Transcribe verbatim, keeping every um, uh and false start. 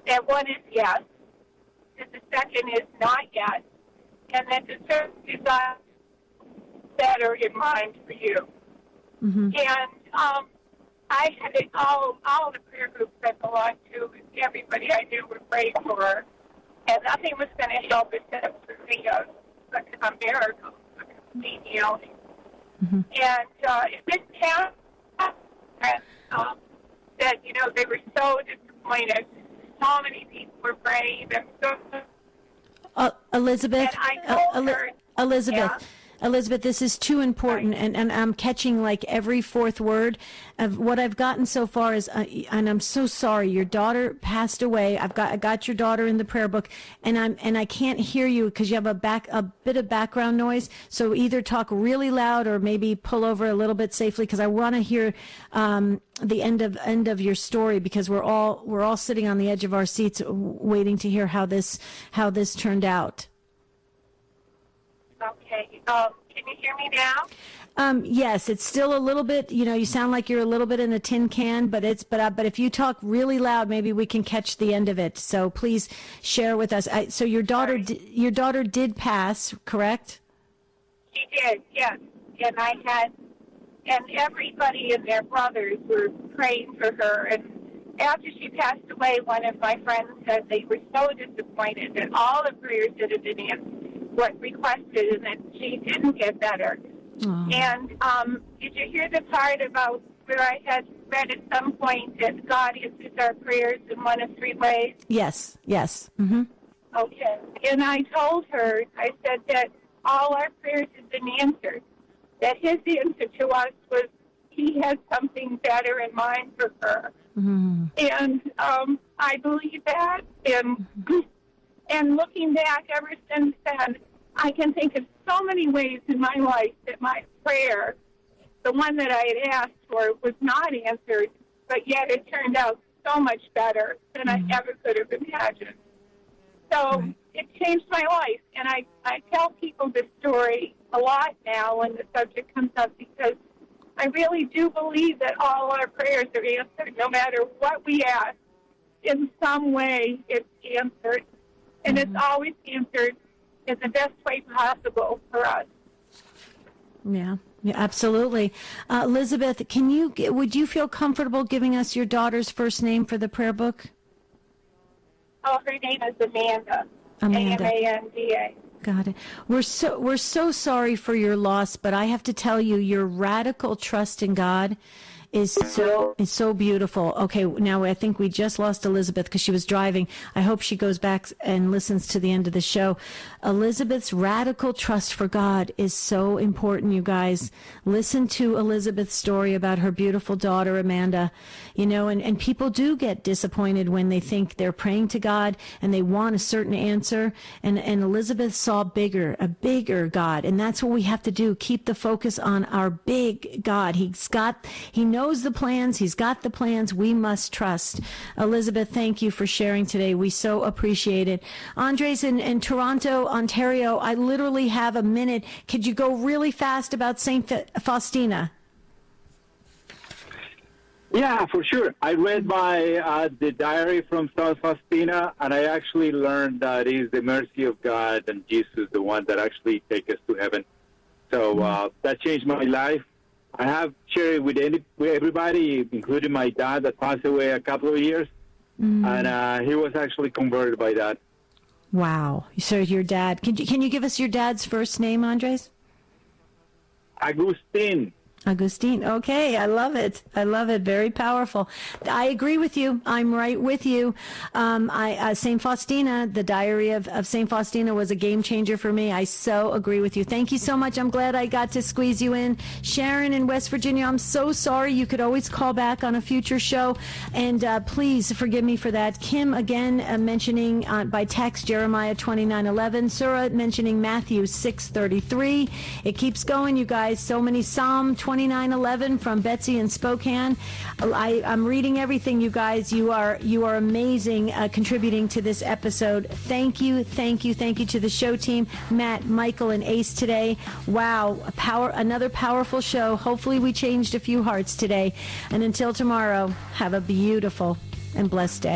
that one is yes, that the second is not yet, and that the third is uh, better in mind for you. Mm-hmm. And um, I had it all, all the prayer groups I belonged to, everybody I knew would pray for her, and nothing was going to help except for the, uh, a miracle, a complete healing. Mm-hmm. And uh, it didn't happen. And, um, that, you know, they were so disappointed. So many people were praying. And so, uh, Elizabeth, and I told uh, her, Elizabeth, yeah. Elizabeth, this is too important, and, and I'm catching like every fourth word of what I've gotten so far is, uh, and I'm so sorry, your daughter passed away. I've got I got your daughter in the prayer book, and I'm and I can't hear you because you have a back a bit of background noise. So either talk really loud or maybe pull over a little bit safely because I want to hear um, the end of end of your story because we're all we're all sitting on the edge of our seats waiting to hear how this how this turned out. Okay. Um, can you hear me now? Um, yes, it's still a little bit, you know, you sound like you're a little bit in a tin can, but it's, but, uh, but if you talk really loud, maybe we can catch the end of it. So please share with us. I, so your daughter, d- your daughter did pass, correct? She did, yes. And I had, and everybody and their brothers were praying for her. And after she passed away, one of my friends said they were so disappointed that all the prayers that had been answered what requested and that she didn't get better. Oh. And um, did you hear the part about where I had read at some point that God answers our prayers in one of three ways? Yes, yes. Mm-hmm. Okay. And I told her, I said that all our prayers have been answered, that his answer to us was he had something better in mind for her. Mm-hmm. And um, I believe that. And, mm-hmm. and looking back ever since then, I can think of so many ways in my life that my prayer, the one that I had asked for, was not answered, but yet it turned out so much better than mm-hmm. I ever could have imagined. So right. It changed my life, and I, I tell people this story a lot now when the subject comes up because I really do believe that all our prayers are answered, no matter what we ask. In some way, it's answered, and mm-hmm. it's always answered in the best way possible for us. Yeah, yeah, absolutely. Uh, Elizabeth, can you would you feel comfortable giving us your daughter's first name for the prayer book? Oh, her name is Amanda. Amanda. A M A N D A. Got it. We're so we're so sorry for your loss, but I have to tell you, your radical trust in God is so is so beautiful. Okay, now I think we just lost Elizabeth because she was driving. I hope she goes back and listens to the end of the show. Elizabeth's radical trust for God is so important, you guys. Listen to Elizabeth's story about her beautiful daughter, Amanda. You know, and, and people do get disappointed when they think they're praying to God and they want a certain answer. And, and Elizabeth saw bigger, a bigger God. And that's what we have to do. Keep the focus on our big God. He's got, he knows the plans. He's got the plans. We must trust. Elizabeth, thank you for sharing today. We so appreciate it. Andres in, in Toronto, Ontario, I literally have a minute. Could you go really fast about Saint Faustina? Yeah, for sure. I read my uh, the diary from Saint Faustina, and I actually learned that it is the mercy of God and Jesus, the one that actually take us to heaven. So uh, that changed my life. I have shared it with, any, with everybody, including my dad that passed away a couple of years, mm. and uh, he was actually converted by that. Wow. So your dad, can you, can you give us your dad's first name, Andres? Agustin. Augustine. Okay, I love it. I love it. Very powerful. I agree with you. I'm right with you. Um, I, uh, Saint Faustina, the diary of, of Saint Faustina was a game changer for me. I so agree with you. Thank you so much. I'm glad I got to squeeze you in. Sharon in West Virginia, I'm so sorry. You could always call back on a future show. And uh, please forgive me for that. Kim, again, uh, mentioning uh, by text Jeremiah twenty-nine eleven. Surah mentioning Matthew six thirty-three. It keeps going, you guys. So many Psalm twenty-nine eleven from Betsy in Spokane. I, I'm reading everything, you guys. You are you are amazing uh, contributing to this episode. Thank you, thank you, thank you to the show team, Matt, Michael, and Ace today. Wow, a power, another powerful show. Hopefully we changed a few hearts today. And until tomorrow, have a beautiful and blessed day.